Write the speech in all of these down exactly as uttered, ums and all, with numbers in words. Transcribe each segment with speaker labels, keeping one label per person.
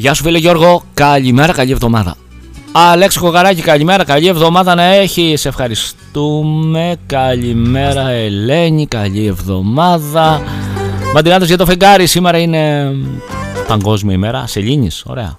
Speaker 1: Γεια σου φίλε Γιώργο, καλημέρα, καλή εβδομάδα. Αλέξη Κογαράκη, καλημέρα, καλή εβδομάδα να έχει. Σε ευχαριστούμε. Καλημέρα Ελένη, καλή εβδομάδα. Μαντινάτος για το φεγγάρι, σήμερα είναι παγκόσμια ημέρα σελήνης, ωραία.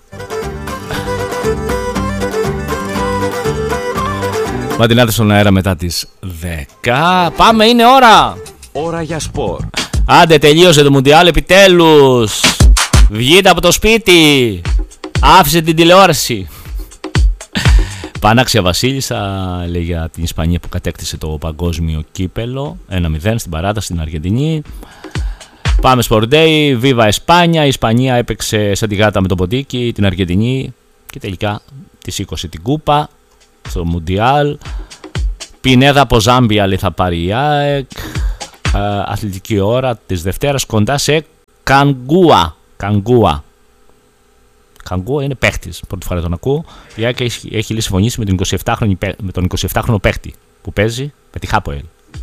Speaker 1: Μαντινάτος στον αέρα μετά τις δέκα. Πάμε, είναι ώρα.
Speaker 2: Ώρα για σπορ.
Speaker 1: Άντε, τελείωσε το Μουντιάλ επιτέλους. Βγείτε από το σπίτι. Άφησε την τηλεόραση. Πανάξια Βασίλισσα λέει για την Ισπανία που κατέκτησε το παγκόσμιο κύπελο ένα μηδέν στην παράταση στην Αργεντινή. Πάμε Sport Day, Viva España. Η Ισπανία έπαιξε σαν τη γάτα με το ποντίκι την Αργεντινή και τελικά τη σήκωσε την κούπα στο Μουντιάλ. Πινέδα από Ζάμπια λέει θα πάρει η ΑΕΚ. Αθλητική ώρα της Δευτέρας κοντά σε Καγκούα. Καγκούα. Καγκούα είναι παίχτης, πρώτη φορά τον ακούω. Η ΑΕΚ έχει, έχει συμφωνήσει με, την με τον εικοσιεφτάχρονο παίχτη που παίζει με τη Χάποελ.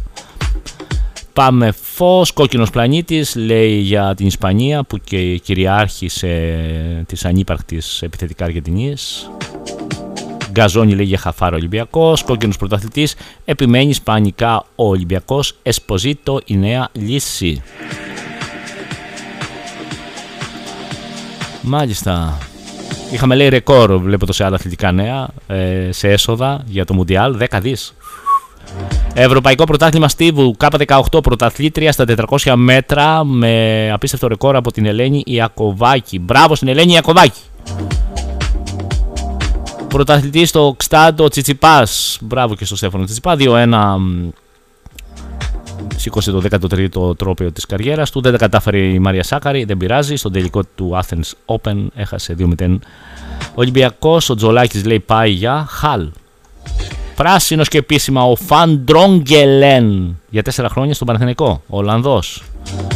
Speaker 1: Πάμε φως, κόκκινος πλανήτης λέει για την Ισπανία που και κυριάρχησε της ανύπαρκτης επιθετικά Αργεντινής. Γκαζόνι λέει για Χαφάρο Ολυμπιακός. Κόκκινος πρωταθλητής, επιμένει ισπανικά ο Ολυμπιακός. Εσποζίτο η νέα λύση. Μάλιστα. Είχαμε λέει ρεκόρ, βλέπω το σε άλλα αθλητικά νέα, ε, σε έσοδα για το Μουντιάλ, δέκα δις. Ευρωπαϊκό πρωτάθλημα στίβου, Κάπα δεκαοκτώ πρωταθλήτρια στα τετρακόσια μέτρα με απίστευτο ρεκόρ από την Ελένη Ιακωβάκη. Μπράβο στην Ελένη Ιακωβάκη. Πρωταθλητής στο Ξτάντο Τσιτσιπάς. Μπράβο και στο Στέφανο Τσιτσιπά. δύο ένα σήκωσε το δέκατο τρίτο τρόπαιο της καριέρας του. Δεν τα κατάφερε η Μάρια Σάκαρη. Δεν πειράζει. Στον τελικό του Athens Open έχασε δύο μηδέν. Ολυμπιακός. Ο Τζολάκης λέει πάει για Χαλ. Πράσινος και επίσημα ο Φαν Ντρόγγελεν για τέσσερα χρόνια στον Παναθηναϊκό. Ο Ολλανδός.